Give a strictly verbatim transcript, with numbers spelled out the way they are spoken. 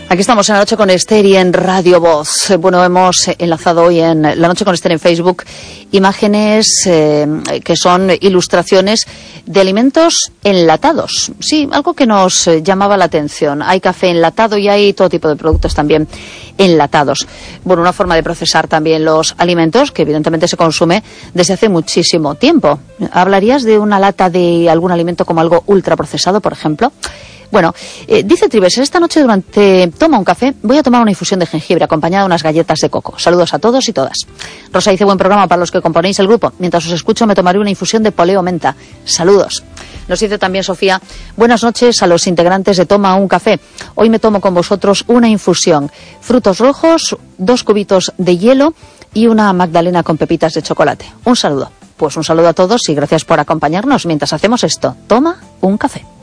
Aquí estamos en La Noche con Esther y en Radio Voz. Bueno, hemos enlazado hoy en La Noche con Esther en Facebook imágenes eh, que son ilustraciones de alimentos enlatados. Sí, algo que nos eh, llamaba la atención. Hay café enlatado y hay todo tipo de productos también enlatados. Bueno, una forma de procesar también los alimentos que evidentemente se consume desde hace muchísimo tiempo. ¿Hablarías de una lata de algún alimento como algo ultraprocesado, por ejemplo? Bueno, eh, dice Trives, esta noche durante Toma un Café voy a tomar una infusión de jengibre acompañada de unas galletas de coco. Saludos a todos y todas. Rosa dice, buen programa para los que componéis el grupo. Mientras os escucho me tomaré una infusión de poleo menta. Saludos. Nos dice también Sofía, buenas noches a los integrantes de Toma un Café. Hoy me tomo con vosotros una infusión. Frutos rojos, dos cubitos de hielo y una magdalena con pepitas de chocolate. Un saludo. Pues un saludo a todos y gracias por acompañarnos mientras hacemos esto. Toma un Café.